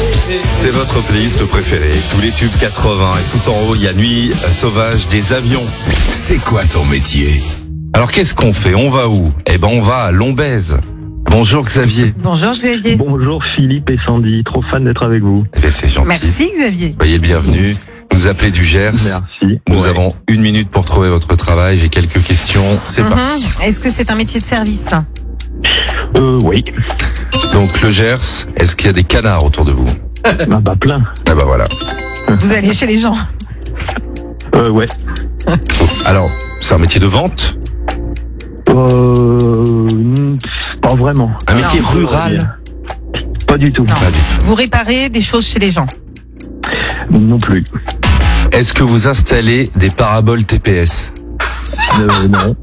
C'est votre playlist préférée. Tous les tubes 80 et tout en haut, il y a Nuit sauvage des avions. C'est quoi ton métier? Alors qu'est-ce qu'on fait? On va où? Eh ben on va à Lombez. Bonjour Xavier. Bonjour Xavier. Bonjour Philippe et Sandy, trop fan d'être avec vous. Eh bien, c'est gentil. Merci Xavier. Soyez le bienvenu. Vous appelez du Gers. Merci. Nous Ouais. avons 1 minute pour trouver votre travail. J'ai quelques questions. C'est parti. Est-ce que c'est un métier de service? Oui. Donc le Gers, est-ce qu'il y a des canards autour de vous? Plein. Ah bah voilà. Vous allez chez les gens? Ouais. Alors, c'est un métier de vente? Pas vraiment. Un métier rural? Pas du tout. Non. Vous réparez des choses chez les gens? Non plus. Est-ce que vous installez des paraboles TPS? Non.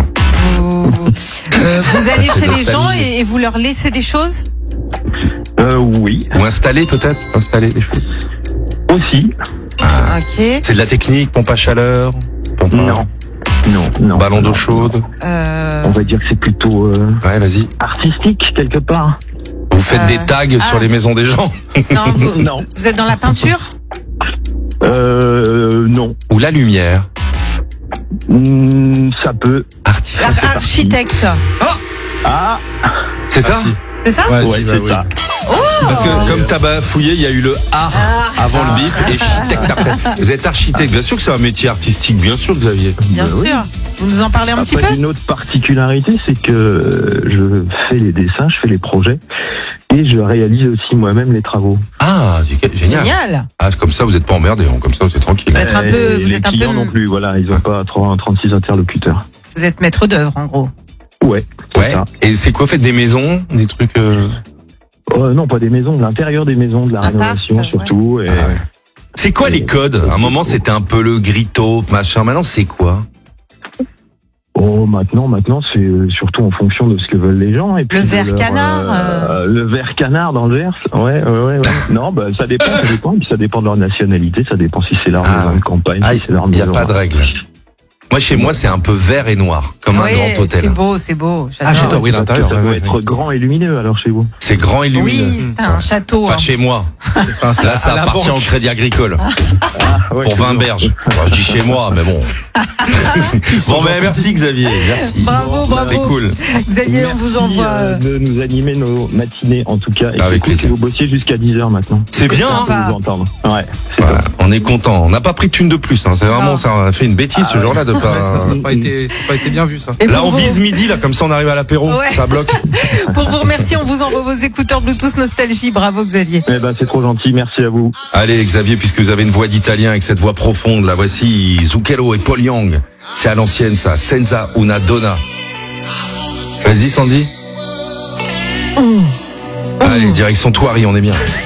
Vous allez C'est chez les gens nostalgie. et vous leur laissez des choses? Oui. Ou installer peut-être? Installer des choses? Aussi. Ok. C'est de la technique, pompe à chaleur? Pompe à... Non. Non. Ballon d'eau chaude? On va dire que c'est plutôt Ouais, vas-y. artistique quelque part. Vous faites des tags sur les maisons des gens? Non, Non. vous êtes dans la peinture? Non. Ou la lumière? Ça peut. Artiste. Architecte. Ah. C'est ça? C'est ça? Ouais, c'est ça. Parce que comme t'as bafouillé, il y a eu le art avant le bip et architecte après. Vous êtes architecte, bien sûr que c'est un métier artistique, bien sûr Xavier. Bien oui. sûr. Vous nous en parlez un petit Après, peu? une autre particularité, c'est que je fais les dessins, je fais les projets et je réalise aussi moi-même les travaux. Ah, génial. Génial. Ah, comme ça vous êtes pas emmerdé, comme ça c'est tranquille. Vous êtes un peu, Et vous les êtes un clients peu, non plus, voilà, ils ont pas 36 interlocuteurs. vous êtes maître d'œuvre en gros. Ouais. c'est Ouais. ça. Et c'est quoi, faites des maisons, des trucs Non, pas des maisons, de l'intérieur des maisons, de la Appart, rénovation ouais. surtout. Et... Ah ouais. C'est quoi les codes? À un moment c'était un peu le gritto, machin. Maintenant c'est quoi? Oh, maintenant, c'est surtout en fonction de ce que veulent les gens. Et puis Le de vert leur, canard, le vert canard dans le Gers. Ouais. Non, ça dépend. Et puis ça dépend de leur nationalité. Ça dépend si c'est leur maison de campagne, Ah, si c'est leur il n'y a maison. pas de règle. Moi, chez moi, c'est un peu vert et noir, comme un Oui, grand hôtel. c'est beau. Ah, j'adore, oui, l'intérieur. Ça doit ouais, être ouais. grand et lumineux alors chez vous. C'est grand et lumineux. Oui, c'est un château. Pas hein. chez moi. Enfin, c'est Là, ça à la appartient banque. au Crédit Agricole. Ouais, Pour 20 berges. Bon, je dis chez moi, mais bon. Bon, mais merci Xavier. Merci. Bravo. C'est cool. Xavier, on vous envoie. de nous animer nos matinées en tout cas. Et Avec c'est cool plaisir. que vous bossiez jusqu'à 10h maintenant. C'est bien, hein. Je peux vous entendre. Ouais. Voilà, on est content. On n'a pas pris de thune de plus. Hein. C'est vraiment, Non. ça a fait une bêtise ce jour-là de pas. Ouais, ça n'a pas été bien vu, ça. Et Là, pour on vous- vise midi, là, comme ça, on arrive à l'apéro. Ouais. Ça bloque. Pour vous remercier, on vous envoie vos écouteurs Bluetooth Nostalgie. Bravo Xavier. Eh ben, c'est trop gentil. Merci à vous. Allez, Xavier, puisque vous avez une voix d'italien avec cette voix profonde, là, voici Zucchero et Paul Young. C'est à l'ancienne, ça. Senza una donna. Vas-y, Sandy. Allez, direction Thoiry, on est bien.